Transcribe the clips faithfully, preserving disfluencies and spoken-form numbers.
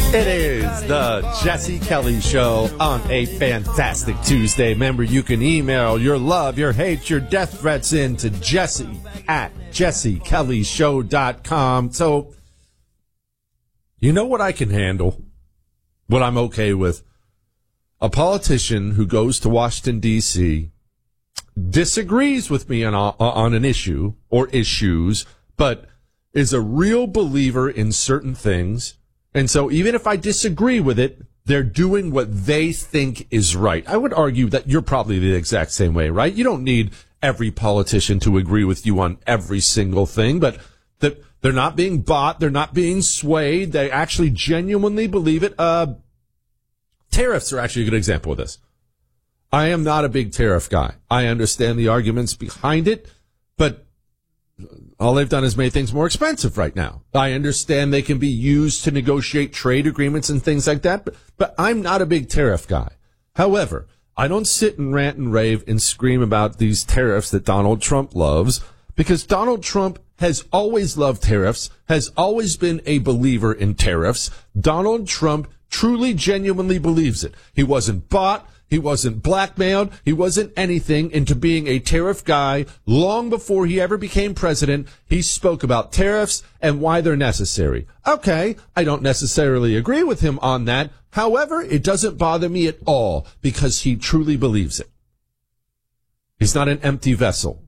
It is the Jesse Kelly Show on a fantastic Tuesday. Remember, you can email your love, your hate, your death threats in to Jesse at jesse kelly show dot com. So, you know what I can handle? What I'm okay with? A politician who goes to Washington, D C, disagrees with me on, on an issue or issues, but is a real believer in certain things. And so even if I disagree with it, they're doing what they think is right. I would argue that you're probably the exact same way, right? You don't need every politician to agree with you on every single thing, but that they're not being bought. They're not being swayed. They actually genuinely believe it. Uh, tariffs are actually a good example of this. I am not a big tariff guy. I understand the arguments behind it, but all they've done is made things more expensive right now. I understand they can be used to negotiate trade agreements and things like that, but, but I'm not a big tariff guy. However, I don't sit and rant and rave and scream about these tariffs that Donald Trump loves, because Donald Trump has always loved tariffs, has always been a believer in tariffs. Donald Trump truly, genuinely believes it. He wasn't bought. He wasn't blackmailed. He wasn't anything into being a tariff guy. Long before he ever became president, he spoke about tariffs and why they're necessary. Okay, I don't necessarily agree with him on that. However, it doesn't bother me at all because he truly believes it. He's not an empty vessel.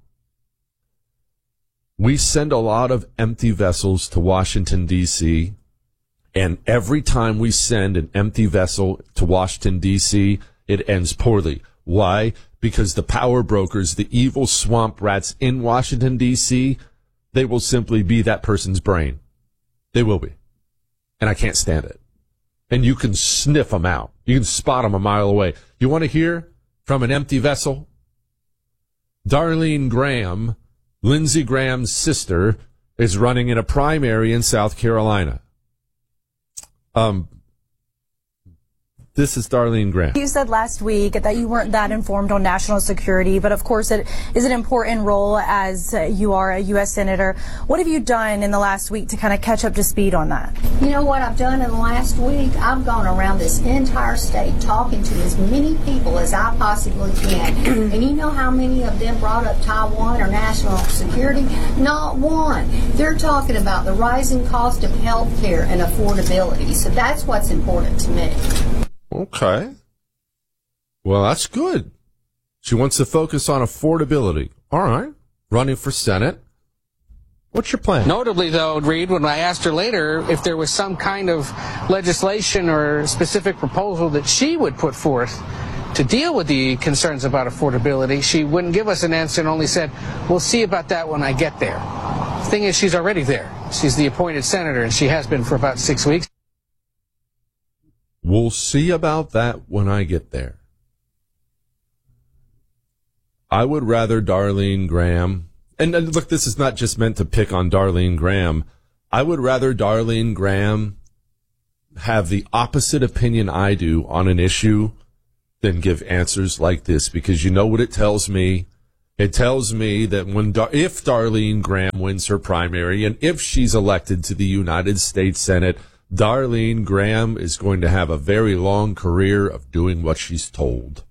We send a lot of empty vessels to Washington, D C, and every time we send an empty vessel to Washington, D C, it ends poorly. Why? Because the power brokers, the evil swamp rats in Washington, D C, they will simply be that person's brain. They will be. And I can't stand it. And you can sniff them out. You can spot them a mile away. You want to hear from an empty vessel? Darlene Graham, Lindsey Graham's sister, is running in a primary in South Carolina. Um... This is Darlene Graham. You said last week that you weren't that informed on national security, but of course it is an important role as you are a U S Senator. What have you done in the last week to kind of catch up to speed on that? You know what I've done in the last week? I've gone around this entire state talking to as many people as I possibly can. And you know how many of them brought up Taiwan or national security? Not one. They're talking about the rising cost of health care and affordability. So that's what's important to me. Okay. Well, that's good. She wants to focus on affordability. All right. Running for Senate. What's your plan? Notably, though, Reed, when I asked her later if there was some kind of legislation or specific proposal that she would put forth to deal with the concerns about affordability, she wouldn't give us an answer and only said, we'll see about that when I get there. The thing is, she's already there. She's the appointed senator, and she has been for about six weeks. We'll see about that when I get there. I would rather Darlene Graham, and, and look, this is not just meant to pick on Darlene Graham. I would rather Darlene Graham have the opposite opinion I do on an issue than give answers like this, because you know what it tells me? It tells me that when if Darlene Graham wins her primary and if she's elected to the United States Senate, Darlene Graham is going to have a very long career of doing what she's told.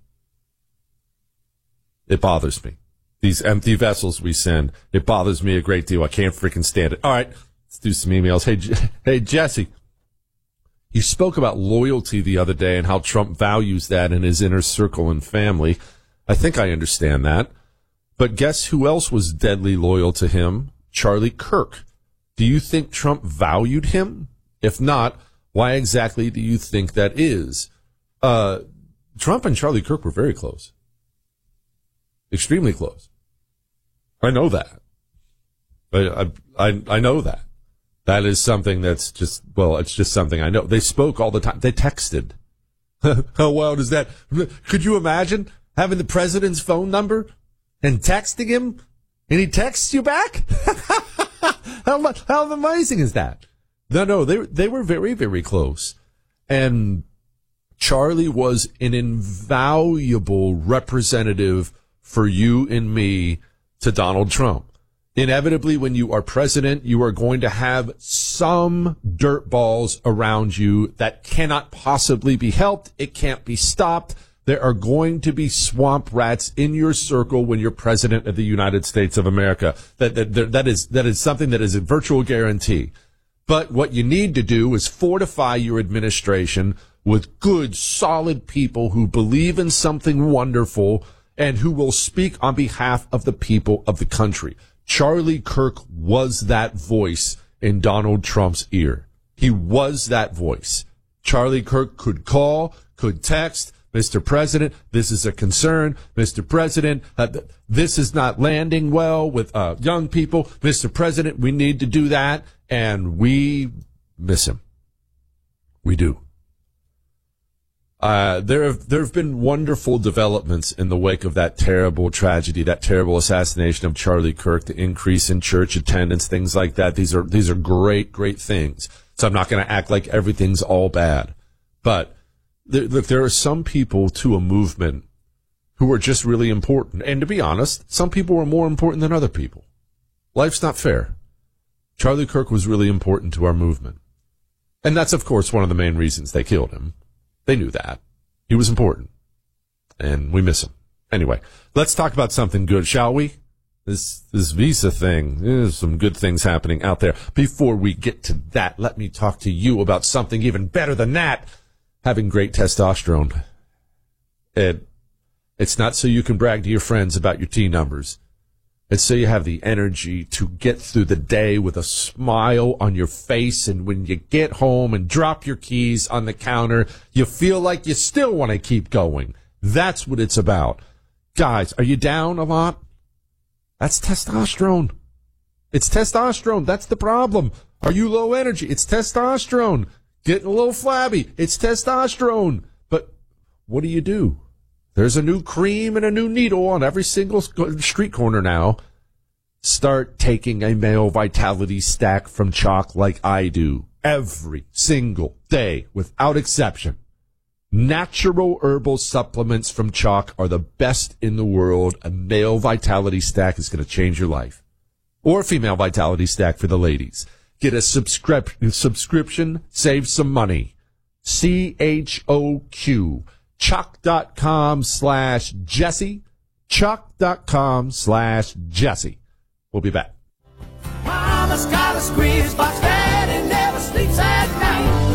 It bothers me. These empty vessels we send, it bothers me a great deal. I can't freaking stand it. All right, let's do some emails. Hey, hey, Jesse, you spoke about loyalty the other day and how Trump values that in his inner circle and family. I think I understand that. But guess who else was deadly loyal to him? Charlie Kirk. Do you think Trump valued him? If not, why exactly do you think that is? Uh, Trump and Charlie Kirk were very close. Extremely close. I know that. I, I, I know that. That is something that's just, well, it's just something I know. They spoke all the time. They texted. How wild is that? Could you imagine having the president's phone number and texting him and he texts you back? how, how amazing is that? No, no, they they were very, very close. And Charlie was an invaluable representative for you and me to Donald Trump. Inevitably, when you are president, you are going to have some dirt balls around you that cannot possibly be helped. It can't be stopped. There are going to be swamp rats in your circle when you're president of the United States of America. That, that, that is, that is something that is a virtual guarantee. But what you need to do is fortify your administration with good, solid people who believe in something wonderful and who will speak on behalf of the people of the country. Charlie Kirk was that voice in Donald Trump's ear. He was that voice. Charlie Kirk could call, could text, Mister President, this is a concern. Mister President, uh, th- this is not landing well with uh, young people. Mister President, we need to do that. And we miss him. We do. Uh, there have, there have been wonderful developments in the wake of that terrible tragedy, that terrible assassination of Charlie Kirk, the increase in church attendance, things like that. These are, these are great, great things. So I'm not going to act like everything's all bad. But there, look, there are some people to a movement who are just really important. And to be honest, some people are more important than other people. Life's not fair. Charlie Kirk was really important to our movement. And that's, of course, one of the main reasons they killed him. They knew that. He was important. And we miss him. Anyway, let's talk about something good, shall we? This this visa thing, there's some good things happening out there. Before we get to that, let me talk to you about something even better than that. Having great testosterone. It, it's not so you can brag to your friends about your T numbers. It's so you have the energy to get through the day with a smile on your face, and when you get home and drop your keys on the counter, you feel like you still want to keep going. That's what it's about. Guys, are you down a lot? That's testosterone. It's testosterone. That's the problem. Are you low energy? It's testosterone. Getting a little flabby. It's testosterone. But what do you do? There's a new cream and a new needle on every single street corner now. Start taking a male vitality stack from Choq like I do every single day without exception. Natural herbal supplements from Choq are the best in the world. A male vitality stack is going to change your life. Or a female vitality stack for the ladies. Get a subscrip- subscription, save some money. C H O Q. Choq.com slash Jesse. Choq.com slash Jesse. We'll be back. Mama's got a squeeze box, Daddy never sleeps at night.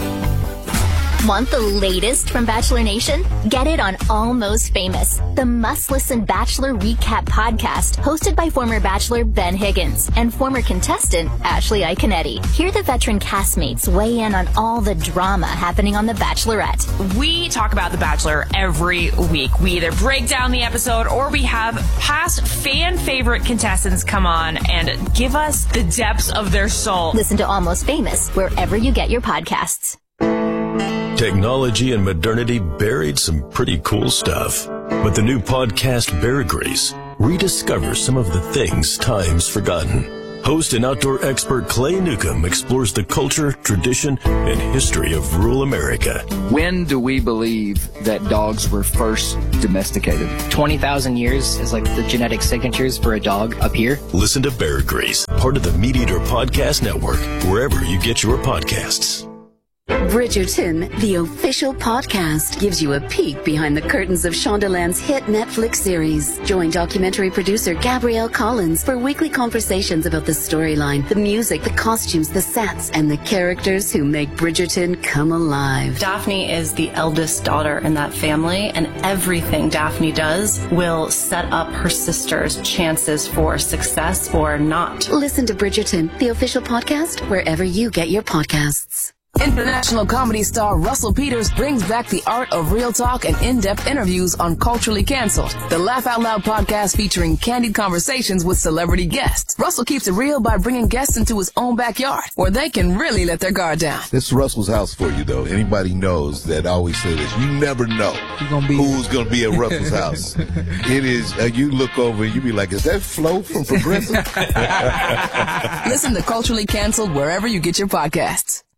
Want the latest from Bachelor Nation? Get it on Almost Famous, the must-listen Bachelor recap podcast hosted by former Bachelor Ben Higgins and former contestant Ashley Iconetti. Hear the veteran castmates weigh in on all the drama happening on The Bachelorette. We talk about The Bachelor every week. We either break down the episode or we have past fan-favorite contestants come on and give us the depths of their soul. Listen to Almost Famous wherever you get your podcasts. Technology and modernity buried some pretty cool stuff. But the new podcast Bear Grease rediscovers some of the things time's forgotten. Host and outdoor expert Clay Newcomb explores the culture, tradition, and history of rural America. When do we believe that dogs were first domesticated? twenty thousand years is like the genetic signatures for a dog up here. Listen to Bear Grease, part of the Meat Eater Podcast Network, wherever you get your podcasts. Bridgerton, the official podcast, gives you a peek behind the curtains of Shondaland's hit Netflix series. Join documentary producer Gabrielle Collins for weekly conversations about the storyline, the music, the costumes, the sets, and the characters who make Bridgerton come alive. Daphne is the eldest daughter in that family, and everything Daphne does will set up her sister's chances for success or not. Listen to Bridgerton, the official podcast, wherever you get your podcasts. International comedy star Russell Peters brings back the art of real talk and in-depth interviews on Culturally Cancelled, the Laugh Out Loud podcast featuring candid conversations with celebrity guests. Russell keeps it real by bringing guests into his own backyard, where they can really let their guard down. This is Russell's house for you, though. Anybody knows that I always say this. You never know gonna be who's going to be at Russell's house. It is, uh, you look over and you be like, is that Flo from Progressive? Listen to Culturally Cancelled wherever you get your podcasts.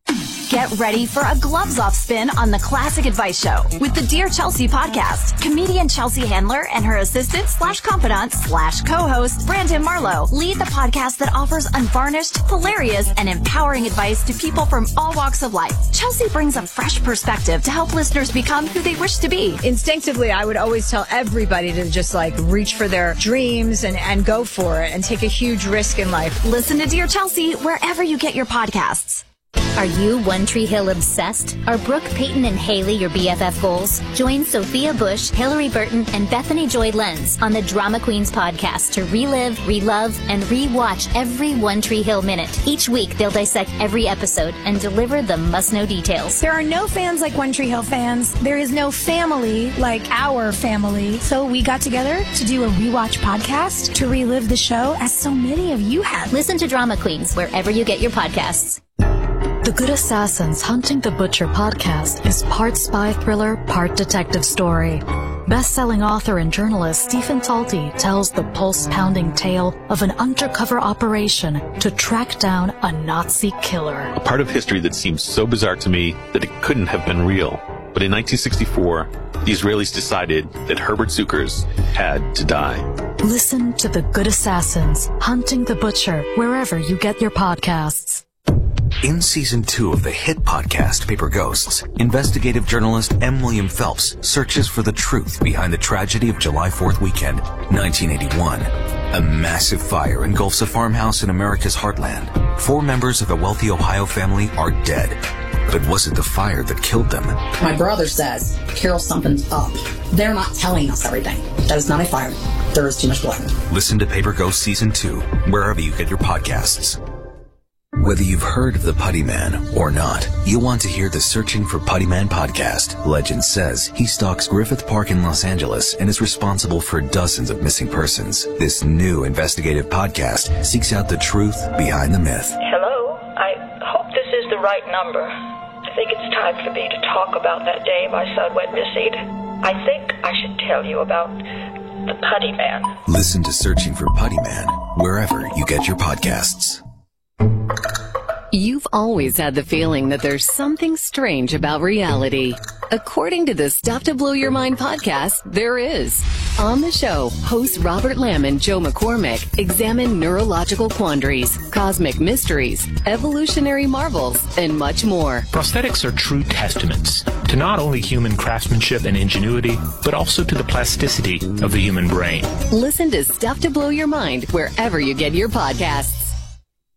Get ready for a gloves-off spin on the Classic Advice Show with the Dear Chelsea podcast. Comedian Chelsea Handler and her assistant slash confidant slash co-host Brandon Marlowe lead the podcast that offers unvarnished, hilarious, and empowering advice to people from all walks of life. Chelsea brings a fresh perspective to help listeners become who they wish to be. Instinctively, I would always tell everybody to just like reach for their dreams and, and go for it and take a huge risk in life. Listen to Dear Chelsea wherever you get your podcasts. Are you One Tree Hill obsessed? Are Brooke, Peyton, and Haley your B F F goals? Join Sophia Bush, Hillary Burton, and Bethany Joy Lenz on the Drama Queens podcast to relive, relove, and rewatch every One Tree Hill minute. Each week, they'll dissect every episode and deliver the must-know details. There are no fans like One Tree Hill fans. There is no family like our family. So we got together to do a rewatch podcast to relive the show as so many of you have. Listen to Drama Queens wherever you get your podcasts. The Good Assassins Hunting the Butcher podcast is part spy thriller, part detective story. Best-selling author and journalist Stephen Talty tells the pulse-pounding tale of an undercover operation to track down a Nazi killer. A part of history that seems so bizarre to me that it couldn't have been real. But in nineteen sixty-four, the Israelis decided that Herbert Zuckers had to die. Listen to The Good Assassins Hunting the Butcher wherever you get your podcasts. In season two of the hit podcast Paper Ghosts, investigative journalist M. William Phelps searches for the truth behind the tragedy of July fourth weekend, nineteen eighty-one. A massive fire engulfs a farmhouse in America's heartland. Four members of a wealthy Ohio family are dead. But was it the fire that killed them? My brother says, Carol, something's up. They're not telling us everything. That is not a fire. There is too much blood. Listen to Paper Ghosts season two, wherever you get your podcasts. Whether you've heard of the Putty Man or not, you'll want to hear the Searching for Putty Man podcast. Legend says he stalks Griffith Park in Los Angeles and is responsible for dozens of missing persons. This new investigative podcast seeks out the truth behind the myth. Hello, I hope this is the right number. I think it's time for me to talk about that day my son went missing. I think I should tell you about the Putty Man. Listen to Searching for Putty Man wherever you get your podcasts. You've always had the feeling that there's something strange about reality. According to the Stuff to Blow Your Mind podcast, there is. On the show, hosts Robert Lamb and Joe McCormick examine neurological quandaries, cosmic mysteries, evolutionary marvels, and much more. Prosthetics are true testaments to not only human craftsmanship and ingenuity, but also to the plasticity of the human brain. Listen to Stuff to Blow Your Mind wherever you get your podcasts.